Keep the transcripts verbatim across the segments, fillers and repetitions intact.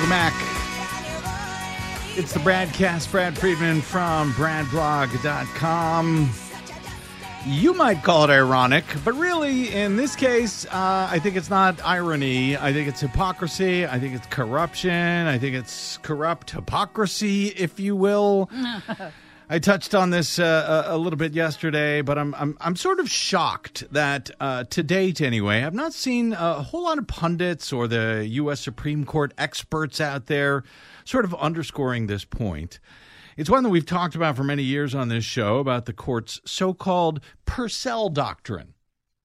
Welcome back. It's the Bradcast. Brad Friedman from brad blog dot com. You might call it ironic, but really, in this case, uh, I think it's not irony. I think it's hypocrisy. I think it's corruption. I think it's corrupt hypocrisy, if you will. I touched on this uh, a, a little bit yesterday, but I'm I'm I'm sort of shocked that uh, to date, anyway, I've not seen a whole lot of pundits or the U S Supreme Court experts out there sort of underscoring this point. It's one that we've talked about for many years on this show, about the court's so-called Purcell Doctrine,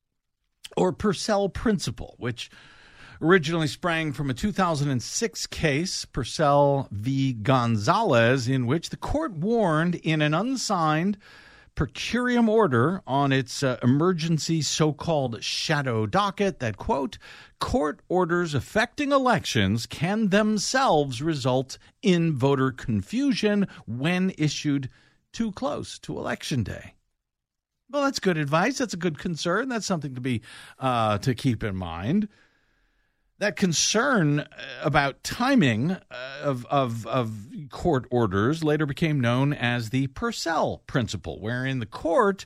or Purcell Principle, which originally sprang from a two thousand six case, Purcell v. Gonzalez, in which the court warned in an unsigned per curiam order on its uh, emergency so-called shadow docket that, quote, court orders affecting elections can themselves result in voter confusion when issued too close to Election Day. Well, that's good advice. That's a good concern. That's something to be uh, to keep in mind. That concern about timing of, of of court orders later became known as the Purcell Principle, wherein the court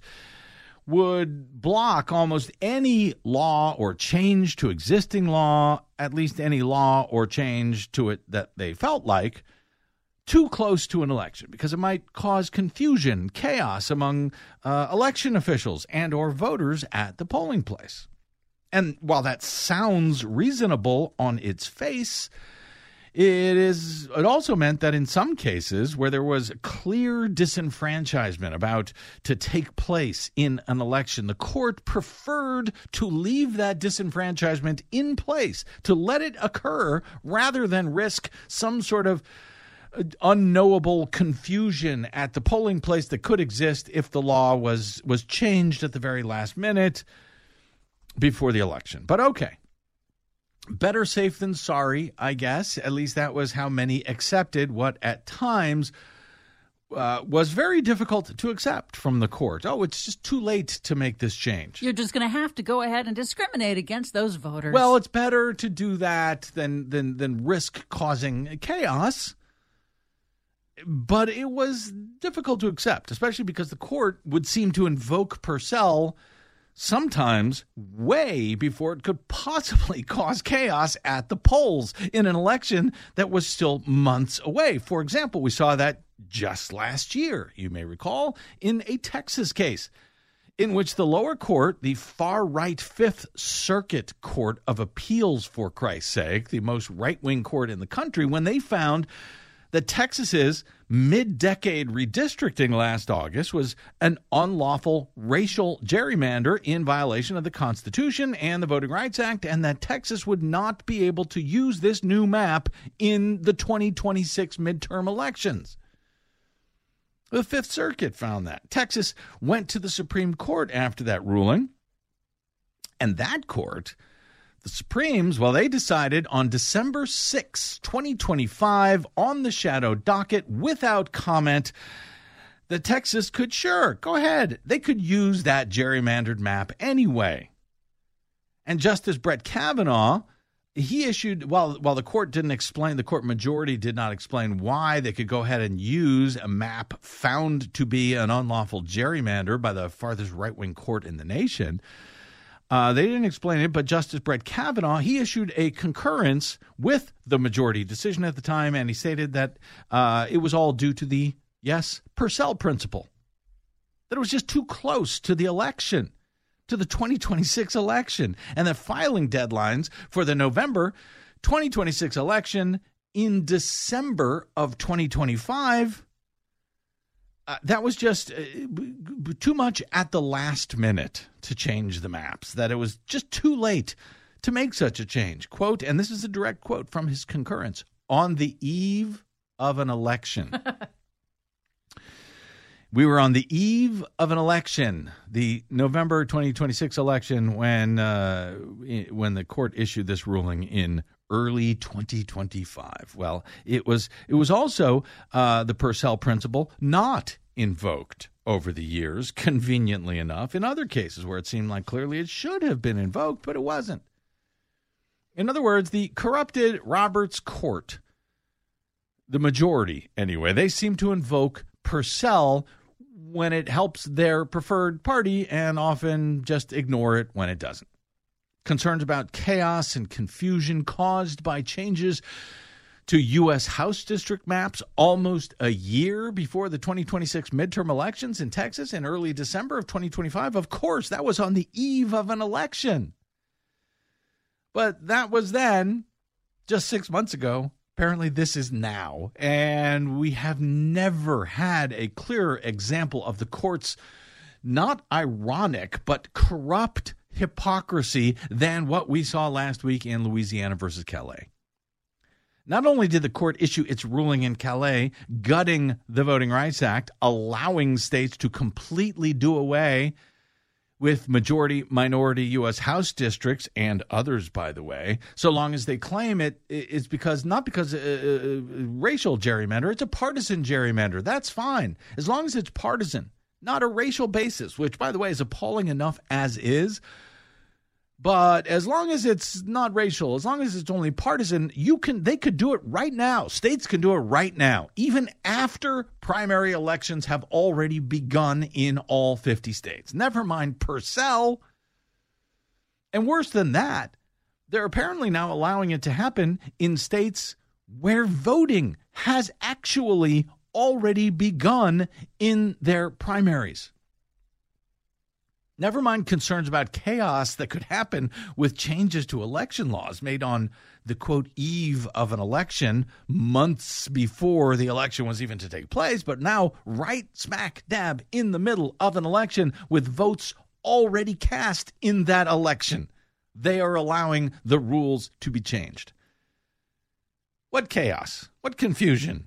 would block almost any law or change to existing law, at least any law or change to it that they felt like, too close to an election, because it might cause confusion, chaos among uh, election officials and or voters at the polling place. And while that sounds reasonable on its face, it is. It also meant that in some cases where there was clear disenfranchisement about to take place in an election, the court preferred to leave that disenfranchisement in place, to let it occur rather than risk some sort of unknowable confusion at the polling place that could exist if the law was was changed at the very last minute before the election. But okay, better safe than sorry, I guess. At least that was how many accepted what at times uh, was very difficult to accept from the court. Oh, it's just too late to make this change. You're just going to have to go ahead and discriminate against those voters. Well, it's better to do that than than than risk causing chaos. But it was difficult to accept, especially because the court would seem to invoke Purcell sometimes way before it could possibly cause chaos at the polls in an election that was still months away. For example, we saw that just last year, you may recall, in a Texas case in which the lower court, the far-right Fifth Circuit Court of Appeals, for Christ's sake, the most right-wing court in the country, when they found that Texas's mid-decade redistricting last August was an unlawful racial gerrymander in violation of the Constitution and the Voting Rights Act, and that Texas would not be able to use this new map in the twenty twenty-six midterm elections. The Fifth Circuit found that. Texas went to the Supreme Court after that ruling, and that court, the Supremes, well, they decided on December sixth, twenty twenty-five, on the shadow docket, without comment, that Texas could, sure, go ahead. They could use that gerrymandered map anyway. And Justice Brett Kavanaugh, he issued, while, while the court didn't explain, the court majority did not explain why they could go ahead and use a map found to be an unlawful gerrymander by the farthest right-wing court in the nation. Uh, they didn't explain it, but Justice Brett Kavanaugh, he issued a concurrence with the majority decision at the time, and he stated that uh, it was all due to the, yes, Purcell Principle, that it was just too close to the election, to the twenty twenty-six election, and that filing deadlines for the November twenty twenty-six election in December of twenty twenty-five, Uh, that was just uh, b- b- too much at the last minute to change the maps, that it was just too late to make such a change. Quote, and this is a direct quote from his concurrence, on the eve of an election. We were on the eve of an election, the November twenty twenty-six election, when uh, when the court issued this ruling in early twenty twenty-five. Well, it was it was also uh, the Purcell Principle not invoked over the years, conveniently enough, in other cases where it seemed like clearly it should have been invoked, but it wasn't. In other words, the corrupted Roberts Court the majority anyway, they seem to invoke Purcell when it helps their preferred party and often just ignore it when it doesn't. Concerns about chaos and confusion caused by changes to U S House district maps almost a year before the twenty twenty-six midterm elections in Texas in early December of twenty twenty-five. Of course, that was on the eve of an election. But that was then, just six months ago. Apparently, this is now. And we have never had a clearer example of the court's not ironic, but corrupt hypocrisy than what we saw last week in Louisiana versus Calais. Not only did the court issue its ruling in Calais, gutting the Voting Rights Act, allowing states to completely do away with majority-minority U S House districts, and others, by the way, so long as they claim it is because, not because uh, uh, racial gerrymander, it's a partisan gerrymander. That's fine, as long as it's partisan, not a racial basis, which, by the way, is appalling enough as is. But as long as it's not racial, as long as it's only partisan, you can they could do it right now. States can do it right now, even after primary elections have already begun in all fifty states. Never mind Purcell. And worse than that, they're apparently now allowing it to happen in states where voting has actually already begun in their primaries. Never mind concerns about chaos that could happen with changes to election laws made on the, quote, eve of an election months before the election was even to take place, but now right smack dab in the middle of an election with votes already cast in that election. They are allowing the rules to be changed. What chaos? What confusion?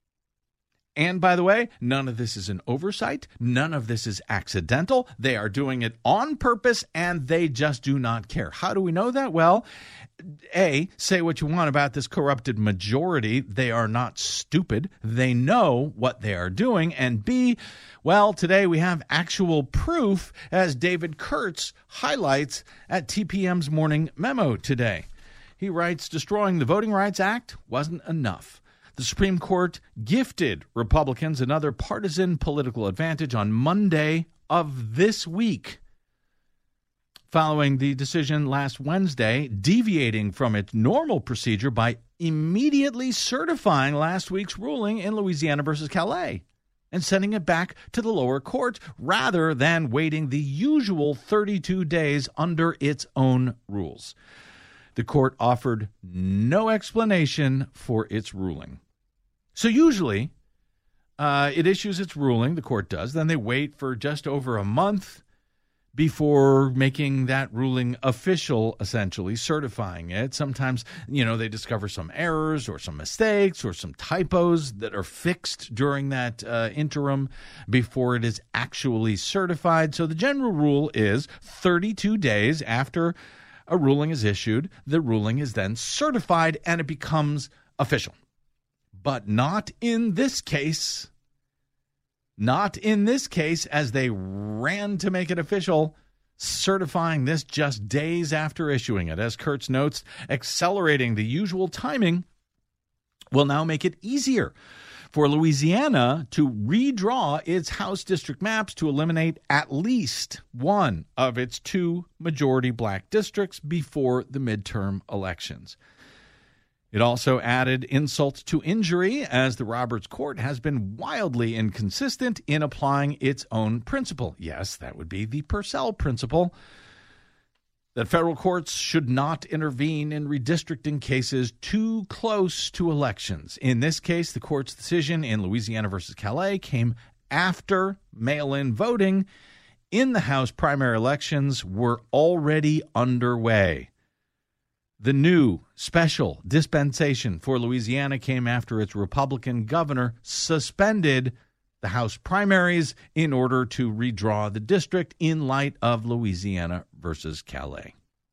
And by the way, none of this is an oversight. None of this is accidental. They are doing it on purpose, and they just do not care. How do we know that? Well, A, say what you want about this corrupted majority. They are not stupid. They know what they are doing. And B, well, today we have actual proof, as David Kurtz highlights at T P M's Morning Memo today. He writes, destroying the Voting Rights Act wasn't enough. The Supreme Court gifted Republicans another partisan political advantage on Monday of this week, following the decision last Wednesday, deviating from its normal procedure by immediately certifying last week's ruling in Louisiana versus Calais and sending it back to the lower court rather than waiting the usual thirty-two days under its own rules. The court offered no explanation for its ruling. So usually, uh, it issues its ruling, the court does, then they wait for just over a month before making that ruling official, essentially, certifying it. Sometimes, you know, they discover some errors or some mistakes or some typos that are fixed during that uh, interim before it is actually certified. So the general rule is thirty-two days after a ruling is issued, the ruling is then certified and it becomes official. But not in this case. Not in this case, as they ran to make it official, certifying this just days after issuing it. As Kurtz notes, accelerating the usual timing will now make it easier for Louisiana to redraw its House district maps to eliminate at least one of its two majority black districts before the midterm elections. It also added insult to injury, as the Roberts Court has been wildly inconsistent in applying its own principle. Yes, that would be the Purcell principle, that federal courts should not intervene in redistricting cases too close to elections. In this case, the court's decision in Louisiana versus Calais came after mail-in voting in the House primary elections were already underway. The new special dispensation for Louisiana came after its Republican governor suspended the House primaries in order to redraw the district in light of Louisiana versus Calais.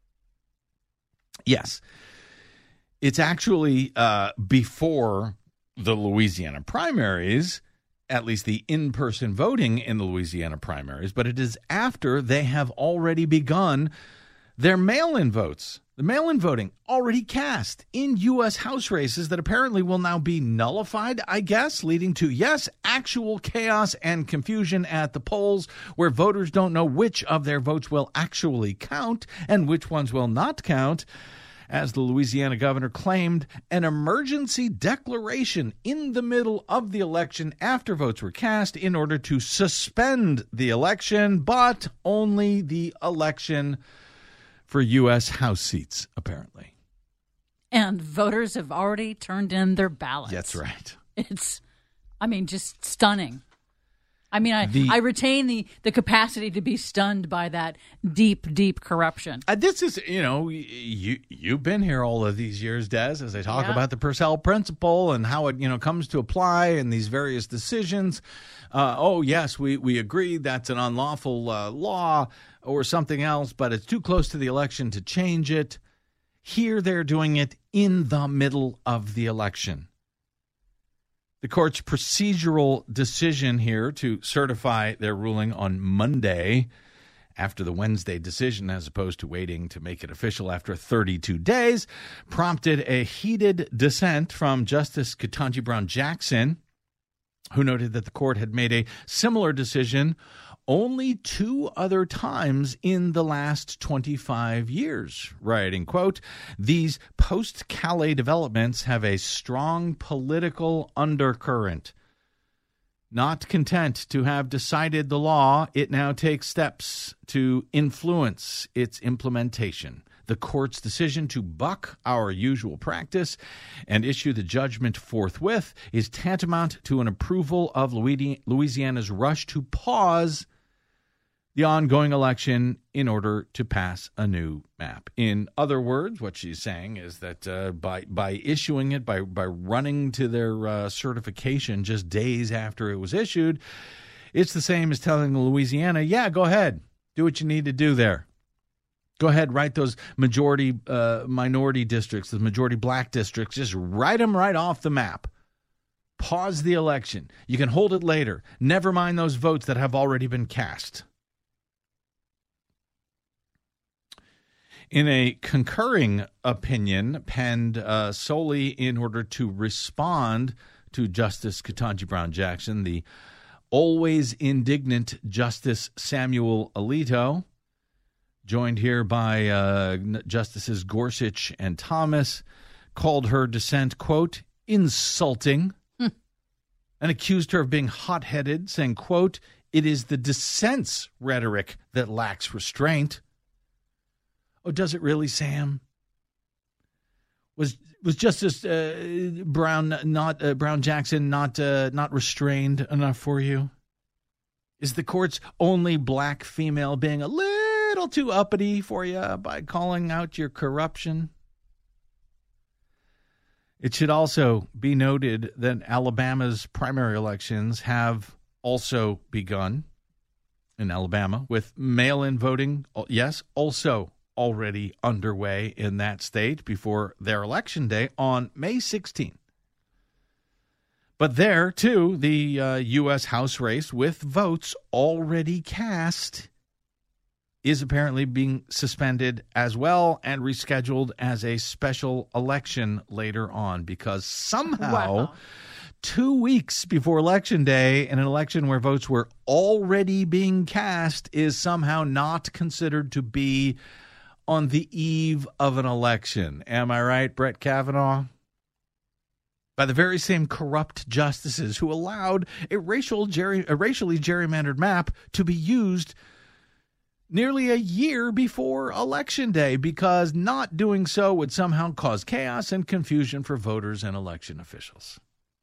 Yes, it's actually uh, before the Louisiana primaries, at least the in-person voting in the Louisiana primaries, but it is after they have already begun Their mail-in votes, the mail-in voting already cast in U S House races that apparently will now be nullified, I guess, leading to, yes, actual chaos and confusion at the polls where voters don't know which of their votes will actually count and which ones will not count. As the Louisiana governor claimed, an emergency declaration in the middle of the election after votes were cast in order to suspend the election, but only the election for U S House seats, apparently. And voters have already turned in their ballots. That's right. It's, I mean, just stunning. I mean, I, the, I retain the, the capacity to be stunned by that deep, deep corruption. Uh, this is, you know, you, you've been here all of these years, Des, as I talk yeah. about the Purcell principle and how it, you know, comes to apply in these various decisions. Uh, oh, yes, we, we agree that's an unlawful uh, law or something else, but it's too close to the election to change it. Here they're doing it in the middle of the election. The court's procedural decision here to certify their ruling on Monday after the Wednesday decision, as opposed to waiting to make it official after thirty-two days, prompted a heated dissent from Justice Ketanji Brown Jackson, who noted that the court had made a similar decision only two other times in the last twenty-five years, writing, quote, "These post-Calais developments have a strong political undercurrent. Not content to have decided the law, it now takes steps to influence its implementation. The court's decision to buck our usual practice and issue the judgment forthwith is tantamount to an approval of Louisiana's rush to pause the ongoing election in order to pass a new map." In other words, what she's saying is that uh, by by issuing it, by, by running to their uh, certification just days after it was issued, it's the same as telling Louisiana, yeah, go ahead, do what you need to do there. Go ahead, write those majority uh, minority districts, the majority black districts, just write them right off the map. Pause the election. You can hold it later. Never mind those votes that have already been cast. In a concurring opinion penned uh, solely in order to respond to Justice Ketanji Brown Jackson, the always indignant Justice Samuel Alito, joined here by uh, Justices Gorsuch and Thomas, called her dissent, quote, insulting, hmm. and accused her of being hot-headed, saying, quote, "It is the dissent's rhetoric that lacks restraint." Oh, does it really, Sam? Was was Justice uh, Brown not uh, Brown Jackson not uh, not restrained enough for you? Is the court's only black female being a little too uppity for you by calling out your corruption? It should also be noted that Alabama's primary elections have also begun in Alabama with mail-in voting. Yes, also already underway in that state before their election day on May sixteenth. But there, too, the uh, U S House race with votes already cast is apparently being suspended as well and rescheduled as a special election later on because somehow wow. two weeks before Election Day, in an election where votes were already being cast is somehow not considered to be on the eve of an election. Am I right, Brett Kavanaugh? By the very same corrupt justices who allowed a racial geri- a racially gerrymandered map to be used nearly a year before Election Day because not doing so would somehow cause chaos and confusion for voters and election officials.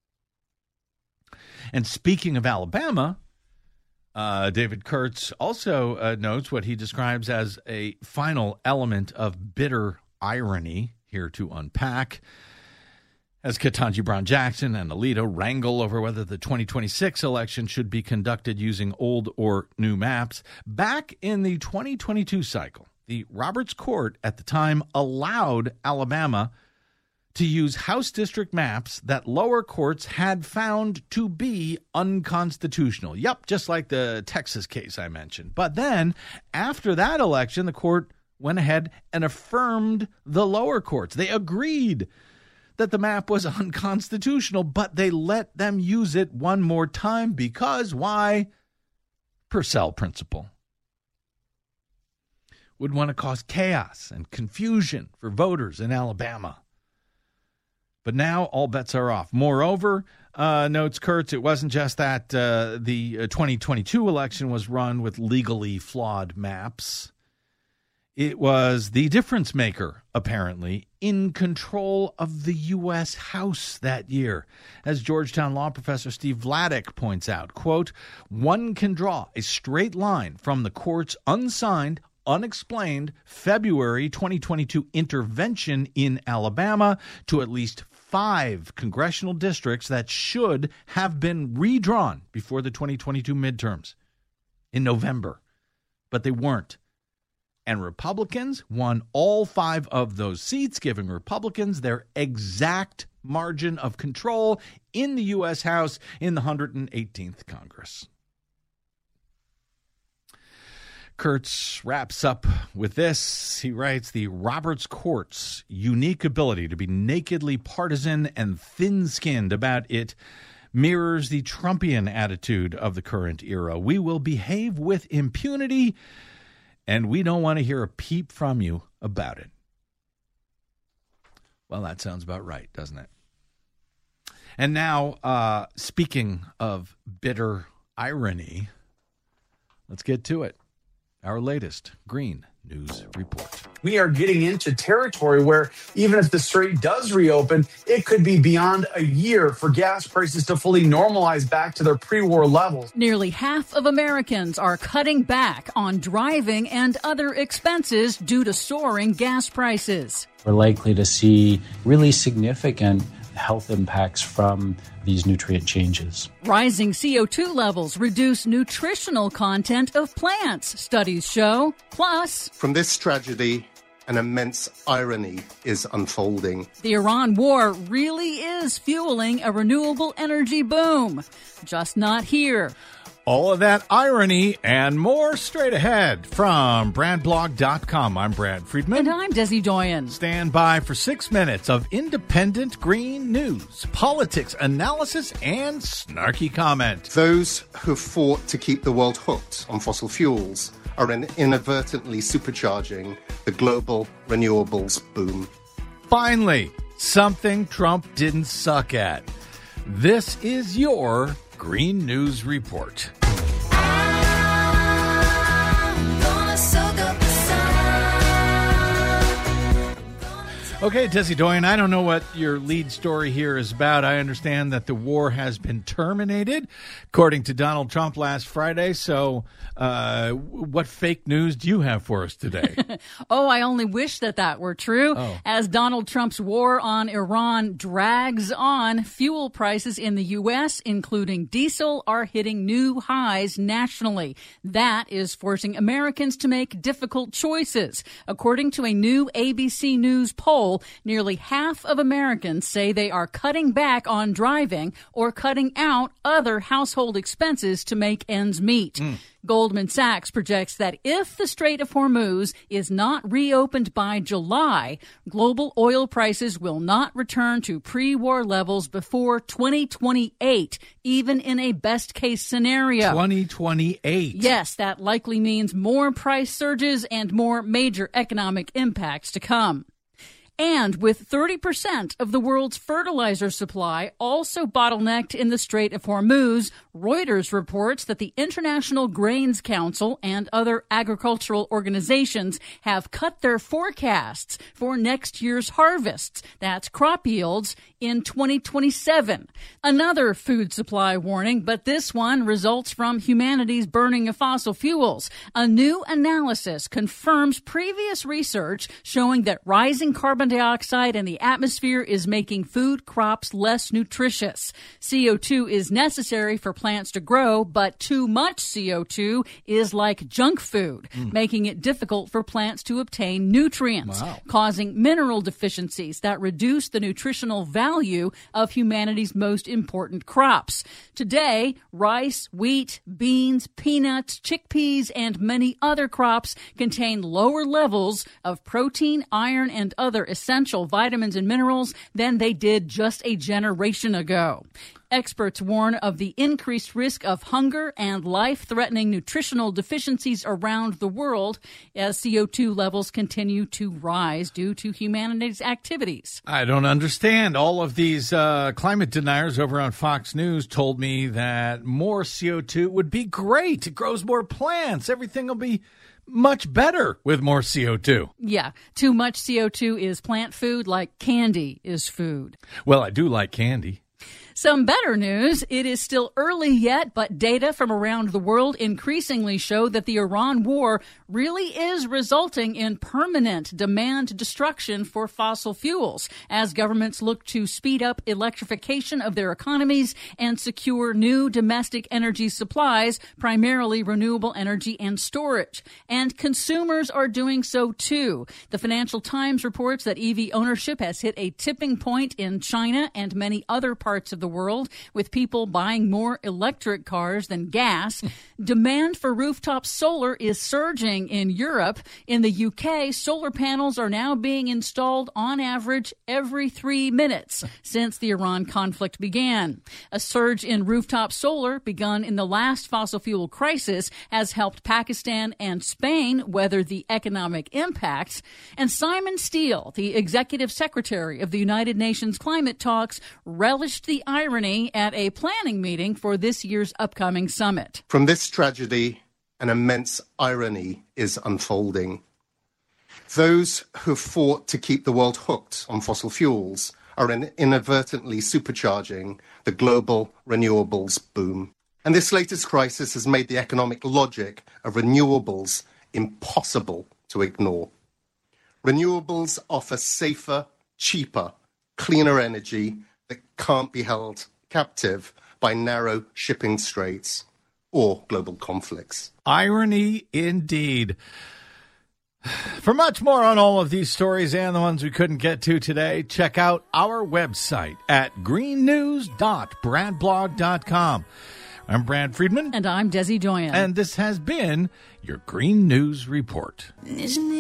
And speaking of Alabama, Uh, David Kurtz also uh, notes what he describes as a final element of bitter irony here to unpack. As Ketanji Brown Jackson and Alito wrangle over whether the twenty twenty-six election should be conducted using old or new maps, back in the twenty twenty-two cycle, the Roberts Court at the time allowed Alabama to use House district maps that lower courts had found to be unconstitutional. Yep, just like the Texas case I mentioned. But then, after that election, the court went ahead and affirmed the lower courts. They agreed that the map was unconstitutional, but they let them use it one more time because why? Purcell principle. Would want to cause chaos and confusion for voters in Alabama. But now all bets are off. Moreover, uh, notes Kurtz, it wasn't just that uh, the twenty twenty-two election was run with legally flawed maps. It was the difference maker, apparently, in control of the U S House that year. As Georgetown law professor Steve Vladeck points out, quote, one can draw a straight line from the court's unsigned, unexplained February twenty twenty-two intervention in Alabama to at least five congressional districts that should have been redrawn before the twenty twenty-two midterms in November, but they weren't. And Republicans won all five of those seats, giving Republicans their exact margin of control in the U S House in the one hundred eighteenth Congress. Kurtz wraps up with this. He writes, the Roberts Court's unique ability to be nakedly partisan and thin-skinned about it mirrors the Trumpian attitude of the current era. We will behave with impunity, and we don't want to hear a peep from you about it. Well, that sounds about right, doesn't it? And now, uh, speaking of bitter irony, let's get to it. Our latest Green News Report. We are getting into territory where even if the strait does reopen, it could be beyond a year for gas prices to fully normalize back to their pre-war levels. Nearly half of Americans are cutting back on driving and other expenses due to soaring gas prices. We're likely to see really significant health impacts from these nutrient changes. Rising C O two levels reduce nutritional content of plants, studies show. Plus, from this tragedy, an immense irony is unfolding. The Iran war really is fueling a renewable energy boom. Just not here. All of that irony and more straight ahead from Brad Blog dot com. I'm Brad Friedman. And I'm Desi Doyen. Stand by for six minutes of independent green news, politics, analysis, and snarky comment. Those who fought to keep the world hooked on fossil fuels are inadvertently supercharging the global renewables boom. Finally, something Trump didn't suck at. This is your Green News Report. Okay, Desi Doyen, I don't know what your lead story here is about. I understand that the war has been terminated, according to Donald Trump last Friday. So uh, what fake news do you have for us today? Oh, I only wish that that were true. Oh. As Donald Trump's war on Iran drags on, fuel prices in the U S, including diesel, are hitting new highs nationally. That is forcing Americans to make difficult choices. According to a new A B C News poll, nearly half of Americans say they are cutting back on driving or cutting out other household expenses to make ends meet. Mm. Goldman Sachs projects that if the Strait of Hormuz is not reopened by July, global oil prices will not return to pre-war levels before twenty twenty-eight, even in a best-case scenario. twenty twenty-eight. Yes, that likely means more price surges and more major economic impacts to come. And with thirty percent of the world's fertilizer supply also bottlenecked in the Strait of Hormuz, Reuters reports that the International Grains Council and other agricultural organizations have cut their forecasts for next year's harvests. That's crop yields in twenty twenty-seven. Another food supply warning, but this one results from humanity's burning of fossil fuels. A new analysis confirms previous research showing that rising carbon dioxide in the atmosphere is making food crops less nutritious. C O two is necessary for plants to grow, but too much C O two is like junk food, mm. making it difficult for plants to obtain nutrients, wow. causing mineral deficiencies that reduce the nutritional value of humanity's most important crops. Today, rice, wheat, beans, peanuts, chickpeas, and many other crops contain lower levels of protein, iron, and other essential vitamins and minerals than they did just a generation ago. Experts warn of the increased risk of hunger and life-threatening nutritional deficiencies around the world as C O two levels continue to rise due to humanity's activities. I don't understand. All of these uh, climate deniers over on Fox News told me that more C O two would be great. It grows more plants. Everything will be much better with more C O two. Yeah, too much C O two is plant food like candy is food. Well, I do like candy. Some better news. It is still early yet, but data from around the world increasingly show that the Iran war really is resulting in permanent demand destruction for fossil fuels as governments look to speed up electrification of their economies and secure new domestic energy supplies, primarily renewable energy and storage. And consumers are doing so too. The Financial Times reports that E V ownership has hit a tipping point in China and many other parts of the world, with people buying more electric cars than gas. Demand for rooftop solar is surging in Europe. In the U K, solar panels are now being installed on average every three minutes since the Iran conflict began. A surge in rooftop solar begun in the last fossil fuel crisis has helped Pakistan and Spain weather the economic impacts. And Simon Steele, the executive secretary of the United Nations climate talks, relished the irony at a planning meeting for this year's upcoming summit. From this tragedy, an immense irony is unfolding. Those who fought to keep the world hooked on fossil fuels are inadvertently supercharging the global renewables boom. And this latest crisis has made the economic logic of renewables impossible to ignore. Renewables offer safer, cheaper, cleaner energy that can't be held captive by narrow shipping straits or global conflicts. Irony indeed. For much more on all of these stories and the ones we couldn't get to today, check out our website at green news dot brad blog dot com. I'm Brad Friedman. And I'm Desi Doyen. And this has been your Green News Report. Isn't it